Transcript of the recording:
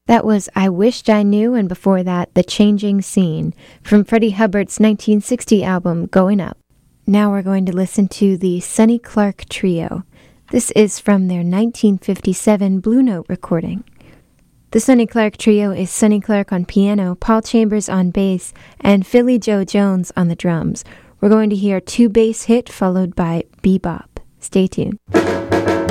That was I Wished I Knew, and before that, The Changing Scene, from Freddie Hubbard's 1960 album, Going Up. Now we're going to listen to the Sonny Clark Trio. This is from their 1957 Blue Note recording. The Sonny Clark Trio is Sonny Clark on piano, Paul Chambers on bass, and Philly Joe Jones on the drums. We're going to hear two bass hit followed by bebop. Stay tuned.